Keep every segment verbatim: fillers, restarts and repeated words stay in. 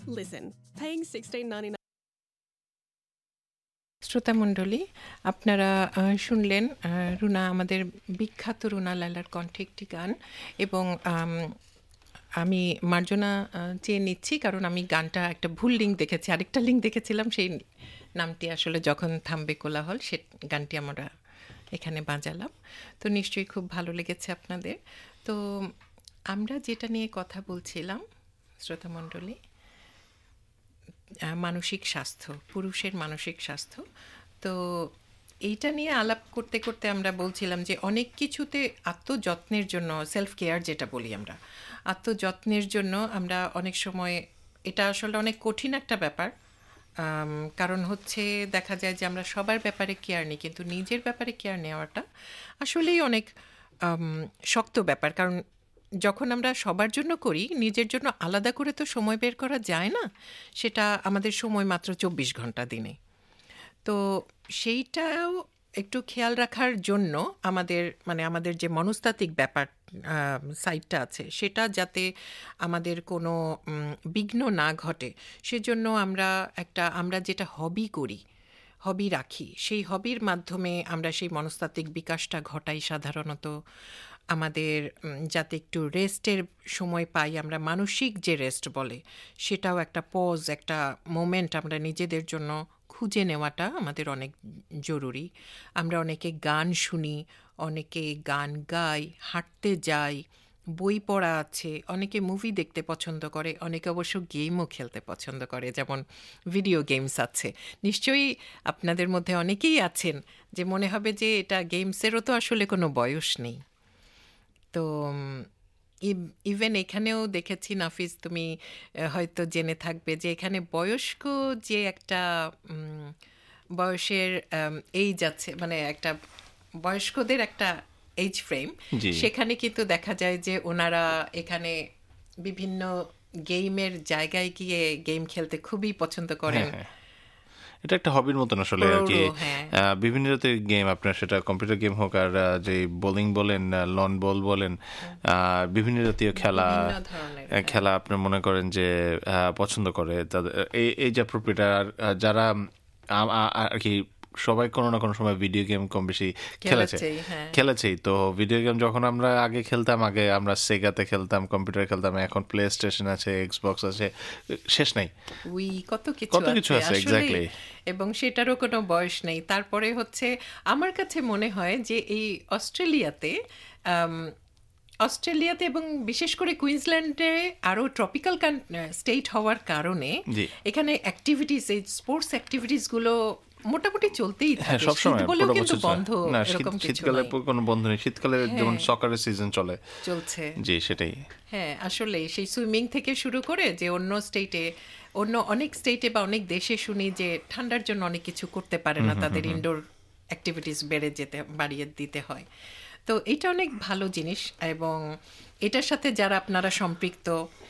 Listen, paying sixteen ninety-nine. শ্রোতা মণ্ডলী, আপনারা শুনলেন রুনা, আমাদের বিখ্যাত রুনা লায়লার কণ্ঠে একটি গান। এবং আমি মার্জনা চেয়ে নিচ্ছি, কারণ আমি গানটা একটা ভুল লিঙ্ক দেখেছি, আরেকটা লিঙ্ক দেখেছিলাম, সেই নামটি আসলে যখন থামবে কোলাহল সে গানটি আমরা এখানে বাজালাম। তো নিশ্চয়ই খুব ভালো লেগেছে আপনাদের। তো আমরা যেটা নিয়ে কথা বলছিলাম শ্রোতা মণ্ডলী, মানসিক স্বাস্থ্য, পুরুষের মানসিক স্বাস্থ্য। তো এইটা নিয়ে আলাপ করতে করতে আমরা বলছিলাম যে অনেক কিছুতে আত্মযত্নের জন্য, সেলফ কেয়ার যেটা বলি আমরা, আত্মযত্নের জন্য আমরা অনেক সময়, এটা আসলে অনেক কঠিন একটা ব্যাপার। কারণ হচ্ছে দেখা যায় যে আমরা সবার ব্যাপারে কেয়ার নিই, কিন্তু নিজের ব্যাপারে কেয়ার নেওয়াটা আসলেই অনেক শক্ত ব্যাপার। কারণ যখন আমরা সবার জন্য করি, নিজের জন্য আলাদা করে তো সময় বের করা যায় না, সেটা আমাদের সময় মাত্র চব্বিশ ঘন্টা দিনে। তো সেইটাও একটু খেয়াল রাখার জন্য আমাদের, মানে আমাদের যে মনস্তাত্ত্বিক ব্যাপার সাইডটা আছে, সেটা যাতে আমাদের কোনো বিঘ্ন না ঘটে, সেজন্য আমরা একটা, আমরা যেটা হবি করি, হবি রাখি, সেই হবির মাধ্যমে আমরা সেই মনস্তাত্ত্বিক বিকাশটা ঘটাই সাধারণত। আমাদের যাতে একটু রেস্টের সময় পাই, আমরা মানসিক যে রেস্ট বলে, সেটাও একটা পজ, একটা মোমেন্ট আমরা নিজেদের জন্য খুঁজে নেওয়াটা আমাদের অনেক জরুরি। আমরা অনেকে গান শুনি, অনেকে গান গাই, হাঁটতে যাই, বই পড়া আছে, অনেকে মুভি দেখতে পছন্দ করে, অনেকে অবশ্য গেমও খেলতে পছন্দ করে, যেমন ভিডিও গেমস আছে। নিশ্চয়ই আপনাদের মধ্যে অনেকেই আছেন যে মনে হবে যে এটা গেমসেরও তো আসলে কোনো বয়স নেই। তো ইভেন এখানেও দেখেছি, নাফিস তুমি হয়তো জেনে থাকবে যে এখানে বয়স্ক যে একটা বয়সের এইজ আছে, মানে একটা বয়স্কদের একটা এইজ ফ্রেম, সেখানে কিন্তু দেখা যায় যে ওনারা এখানে বিভিন্ন গেমের জায়গায় গিয়ে গেম খেলতে খুবই পছন্দ করেন। এটা একটা হবির মতন আসলে আর কি। বিভিন্ন জাতের গেম, আপনার সেটা কম্পিউটার গেম হোক, আর যে বোলিং বলেন, লন বল বলেন, বিভিন্ন জাতীয় খেলা খেলা আপনার মনে করেন যে পছন্দ করে তাদের এই এই যে প্রোপ্রিয়েটার যারা আর কি, সবাই কোনো না কোনো সময় ভিডিও গেম কম বেশি খেলেছে খেলেছেই তো ভিডিও গেম যখন আমরা আগে খেলতাম, আগে আমরা সেগাতে খেলতাম, কম্পিউটারে খেলতাম, এখন প্লে স্টেশন আছে, এক্সবক্স আছে, শেষ নাই, উই কত কিছু কত কিছু আছে। এক্স্যাক্টলি। এবং সেটারও কোনো বয়স নেই। তারপরে হচ্ছে আমার কাছে মনে হয় যে এই অস্ট্রেলিয়াতে অস্ট্রেলিয়াতে এবং বিশেষ করে কুইন্সল্যান্ডে আরও ট্রপিক্যাল স্টেট হওয়ার কারণে এখানে অ্যাক্টিভিটিস, এই স্পোর্টস অ্যাক্টিভিটিসগুলো মোটামুটি চলতেই থাকে, সবসময় বলেও কিন্তু বন্ধ এরকম কিছু শীতকালে কোনো বন্ধ নেই। শীতকালে যেমন সকারের সিজন চলে চলছে, জি সেটাই। হ্যাঁ, আসলে সেই সুইমিং থেকে শুরু করে যে অন্য স্টেটে, অন্য অনেক স্টেটে বা অনেক দেশে শুনি যে ঠান্ডার জন্য অনেক কিছু করতে পারে না, তাদের ইনডোর অ্যাক্টিভিটিস বেড়ে যেতে, বাড়িয়ে দিতে হয়। তো এটা অনেক ভালো জিনিস, এবং এটার সাথে যারা আপনারা সম্পৃক্ত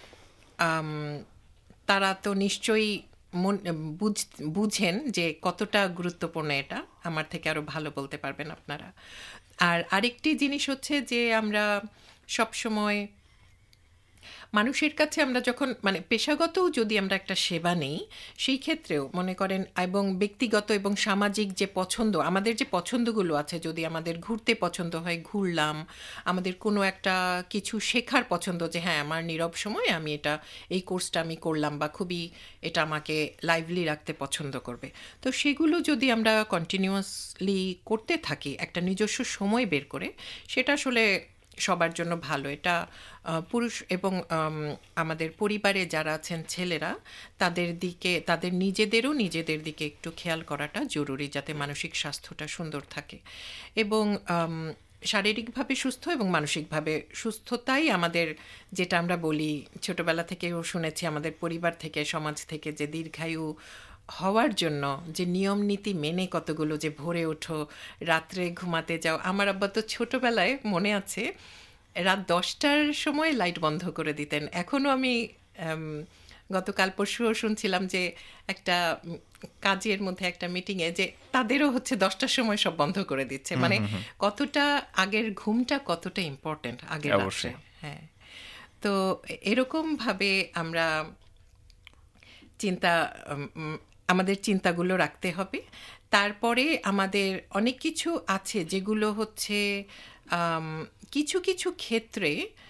তারা তো নিশ্চয়ই মন বুঝেন যে কতটা গুরুত্বপূর্ণ এটা। আমার থেকে আরও ভালো বলতে পারবেন আপনারা। আর আরেকটি জিনিস হচ্ছে যে আমরা সবসময় মানুষের কাছে, আমরা যখন মানে পেশাগতও যদি আমরা একটা সেবা নেই, সেই ক্ষেত্রেও মনে করেন, এবং ব্যক্তিগত এবং সামাজিক যে পছন্দ, আমাদের যে পছন্দগুলো আছে, যদি আমাদের ঘুরতে পছন্দ হয় ঘুরলাম, আমাদের কোনো একটা কিছু শেখার পছন্দ, যে হ্যাঁ আমার নীরব সময় আমি এটা, এই কোর্সটা আমি করলাম, বা খুবই এটা আমাকে লাইভলি রাখতে পছন্দ করবে, তো সেগুলো যদি আমরা কন্টিনিউয়াসলি করতে থাকি একটা নিজস্ব সময় বের করে, সেটা আসলে সবার জন্য ভালো। এটা পুরুষ এবং আমাদের পরিবারে যারা আছেন ছেলেরা, তাদের দিকে, তাদের নিজেদেরও নিজেদের দিকে একটু খেয়াল করাটা জরুরি, যাতে মানসিক স্বাস্থ্যটা সুন্দর থাকে। এবং শারীরিকভাবে সুস্থ এবং মানসিকভাবে সুস্থতাই আমাদের, যেটা আমরা বলি ছোটবেলা থেকেও শুনেছি আমাদের পরিবার থেকে, সমাজ থেকে, যে দীর্ঘায়ু হওয়ার জন্য যে নিয়ম নীতি মেনে কতগুলো, যে ভোরে ওঠো, রাত্রে ঘুমাতে যাও। আমার আব্বা তো ছোটবেলায় মনে আছে রাত দশটার সময় লাইট বন্ধ করে দিতেন। এখনও আমি গতকাল পরশুও শুনছিলাম যে একটা কাজের মধ্যে একটা মিটিংয়ে, যে তাদেরও হচ্ছে দশটার সময় সব বন্ধ করে দিচ্ছে। মানে কতটা আগের ঘুমটা কতটা ইম্পর্টেন্ট আগের রাতে। হ্যাঁ, তো এরকম ভাবে আমরা চিন্তা আমাদের চিন্তাগুলো রাখতে হবে। তারপরে আমাদের অনেক কিছু আছে যেগুলো হচ্ছে কিছু কিছু ক্ষেত্রে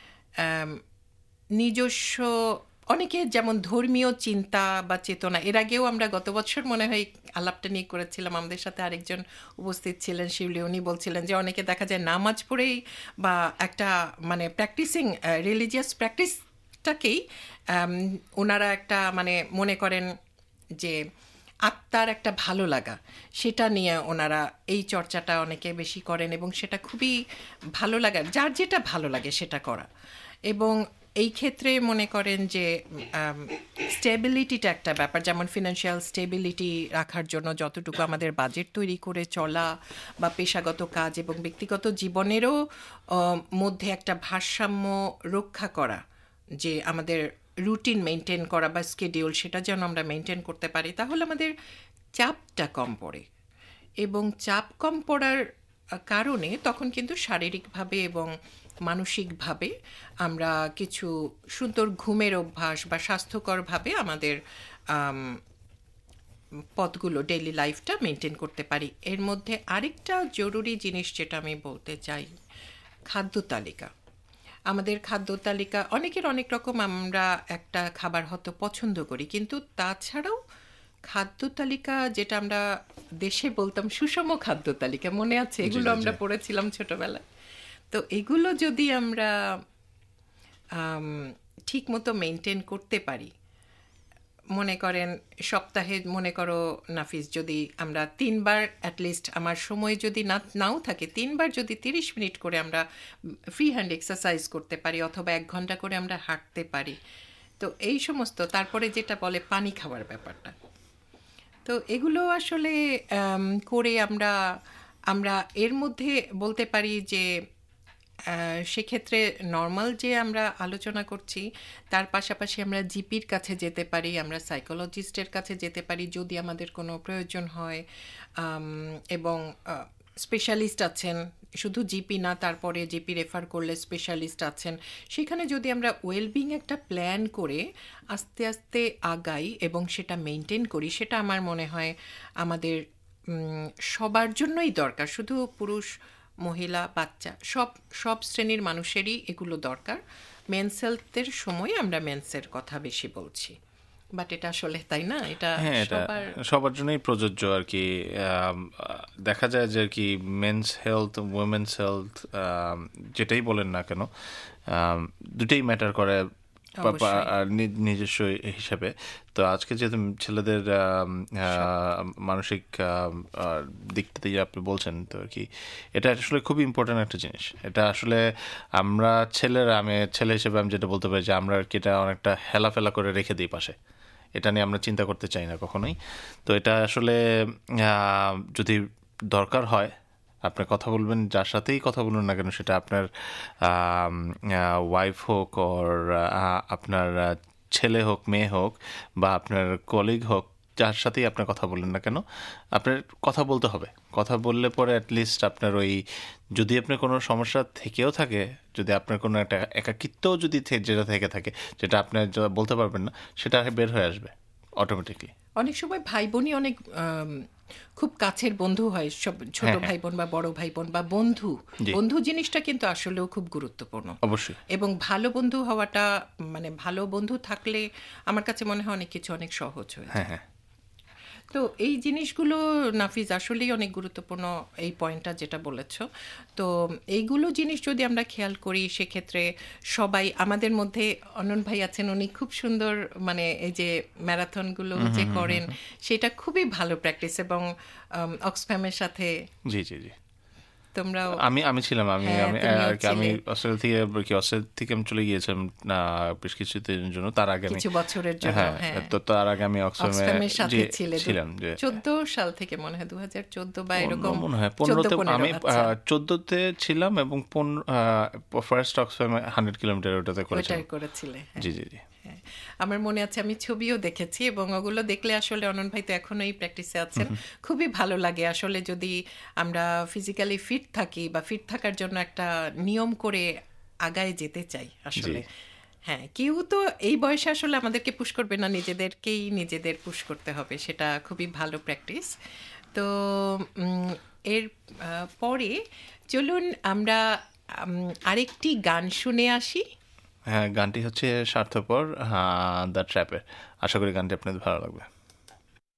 নিজস্ব, অনেকে যেমন ধর্মীয় চিন্তা বা চেতনা, এর আগেও আমরা গত বছর মনে হয় আলাপটা নিয়ে করেছিলাম, আমাদের সাথে আরেকজন উপস্থিত ছিলেন শিউলি, উনি বলছিলেন যে অনেকে দেখা যায় নামাজ পড়েই বা একটা মানে প্র্যাকটিসিং রিলিজিয়াস প্র্যাকটিসটাকেই ওনারা একটা মানে মনে করেন যে আত্মার একটা ভালো লাগা, সেটা নিয়ে ওনারা এই চর্চাটা অনেকে বেশি করেন এবং সেটা খুবই ভালো লাগা, যার যেটা ভালো লাগে সেটা করা। এবং এই ক্ষেত্রে মনে করেন যে স্টেবিলিটিটা একটা ব্যাপার, যেমন ফিনান্সিয়াল স্টেবিলিটি রাখার জন্য যতটুকু আমাদের বাজেট তৈরি করে চলা বা পেশাগত কাজ এবং ব্যক্তিগত জীবনেরও মধ্যে একটা ভারসাম্য রক্ষা করা, যে আমাদের রুটিন মেনটেন করা বা স্কেডিউল, সেটা যেন আমরা মেনটেন করতে পারি, তাহলে আমাদের চাপটা কম পড়ে। এবং চাপ কম পড়ার কারণে তখন কিন্তু শারীরিকভাবে এবং মানসিকভাবে আমরা কিছু সুন্দর ঘুমের অভ্যাস বা স্বাস্থ্যকরভাবে আমাদের পথগুলো, ডেইলি লাইফটা মেনটেন করতে পারি। এর মধ্যে আরেকটা জরুরি জিনিস যেটা আমি বলতে চাই, খাদ্য তালিকা। আমাদের খাদ্য তালিকা অনেকের অনেক রকম, আমরা একটা খাবার হয়তো পছন্দ করি, কিন্তু তাছাড়াও খাদ্য তালিকা, যেটা আমরা দেশে বলতাম সুষম খাদ্য তালিকা, মনে আছে? এগুলো আমরা পড়েছিলাম ছোটবেলায়। তো এগুলো যদি আমরা ঠিক মতো মেনটেন করতে পারি, মনে করেন সপ্তাহে মনে করো নাফিস, যদি আমরা তিনবার অ্যাটলিস্ট, আমার সময় যদি না নাও থাকে, তিনবার যদি তিরিশ মিনিট করে আমরা ফ্রি হ্যান্ড এক্সারসাইজ করতে পারি অথবা এক ঘন্টা করে আমরা হাঁটতে পারি, তো এই সমস্ত, তারপরে যেটা বলে পানি খাওয়ার ব্যাপারটা, তো এগুলো আসলে করে আমরা আমরা এর মধ্যে বলতে পারি যে সেক্ষেত্রে নর্মাল যে আমরা আলোচনা করছি তার পাশাপাশি আমরা জিপির কাছে যেতে পারি, আমরা সাইকোলজিস্টের কাছে যেতে পারি যদি আমাদের কোনো প্রয়োজন হয়, এবং স্পেশালিস্ট আছেন, শুধু জিপি না, তারপরে জিপি রেফার করলে স্পেশালিস্ট আছেন। সেখানে যদি আমরা ওয়েলবিং একটা প্ল্যান করে আস্তে আস্তে আগাই এবং সেটা মেনটেন করি, সেটা আমার মনে হয় আমাদের সবার জন্যই দরকার, শুধু পুরুষ মহিলা বাচ্চা সব সব শ্রেণীর মানুষেরই এগুলো দরকার। মেন্স হেলথের সময় আমরা মেন্সের কথা বেশি বলছি, বাট এটা আসলে তাই না, এটা সবার জন্যই প্রযোজ্য আর কি। দেখা যায় যে আর কি মেন্স হেলথ, উইমেন্স হেলথ, যেটাই বলেন না কেন, দুটেই ম্যাটার করে নিজস্ব হিসাবে। তো আজকে যেহেতু ছেলেদের মানসিক দিকটা দিয়ে আপনি বলছেন, তো আর কি এটা আসলে খুবই ইম্পর্ট্যান্ট একটা জিনিস। এটা আসলে আমরা ছেলেরা, আমি ছেলে হিসেবে আমি যেটা বলতে পারি যে আমরা আর কি এটা অনেকটা হেলাফেলা করে রেখে দিই পাশে, এটা নিয়ে আমরা চিন্তা করতে চাই না কখনোই। তো এটা আসলে যদি দরকার হয়, আপনার কথা বলবেন, যার সাথেই কথা বলুন না কেন, সেটা আপনার ওয়াইফ হোক, ওর আপনার ছেলে হোক, মেয়ে হোক, বা আপনার কলিগ হোক, যার সাথেই আপনার কথা বললেন না কেন, আপনার কথা বলতে হবে। কথা বললে পরে অ্যাটলিস্ট আপনার ওই, যদি আপনার কোনো সমস্যা থেকেও থাকে, যদি আপনার কোনো একটা একাকিত্বও যদি যেটা থেকে থাকে, যেটা আপনার বলতে পারবেন না, সেটা বের হয়ে আসবে অটোমেটিকলি। অনেক সময় ভাই বোনই অনেক খুব কাছের বন্ধু হয়, সব ছোট ভাই বোন বা বড় ভাই বোন বা বন্ধু, বন্ধু জিনিসটা কিন্তু আসলেও খুব গুরুত্বপূর্ণ অবশ্যই। এবং ভালো বন্ধু হওয়াটা, মানে ভালো বন্ধু থাকলে আমার কাছে মনে হয় অনেক কিছু অনেক সহজ হয়ে যায়। হ্যাঁ, তো এই জিনিসগুলো নাফিজ আসলেই অনেক গুরুত্বপূর্ণ, এই পয়েন্টটা যেটা বলেছ। তো এইগুলো জিনিস যদি আমরা খেয়াল করি, সেক্ষেত্রে সবাই, আমাদের মধ্যে অনন ভাই আছেন, উনি খুব সুন্দর, মানে এই যে ম্যারাথনগুলো যে করেন, সেটা খুবই ভালো প্র্যাকটিস, এবং অক্সফ্যামের সাথে জি জি জি তোমরাও, আমি আমি ছিলাম, আমি আমি আমি অস্ট্রেলিয়া থেকে কি অস্ট্রেলিয়া থেকে আমি চলে গিয়েছিলাম না বেশ কিছুদিনের জন্য, তার আগে কিছু বছরের জন্য। হ্যাঁ, তো তার আগে আমি অক্সফ্যামের সাথে ছিলাম, যে চোদ্দ সাল থেকে মনে হয়, দু হাজার চোদ্দ বা এরকম মনে হয়, পনেরোতে আমি চোদ্দতে ছিলাম, এবং ফার্স্ট অক্সফ্যাম হান্ড্রেড কিলোমিটার ওটাতে করেছিলে। জি জি জি আমার মনে আছে, আমি ছবিও দেখেছি, এবং ওগুলো দেখলে আসলে অনন ভাই তো এখনো এই প্র্যাকটিসে আছেন, খুবই ভালো লাগে আসলে। যদি আমরা ফিজিক্যালি ফিট থাকি বা ফিট থাকার জন্য একটা নিয়ম করে আগায় যেতে চাই আসলে, হ্যাঁ, কেউ তো এই বয়সে আসলে আমাদেরকে পুশ করবে না, নিজেদেরকেই নিজেদের পুশ করতে হবে, সেটা খুবই ভালো প্র্যাকটিস। তো এর পরে চলুন আমরা আরেকটি গান শুনে আসি। হ্যাঁ, গানটি হচ্ছে স্বার্থপর দ্য ট্র্যাপের। আশা করি গানটি আপনাদের ভালো লাগবে।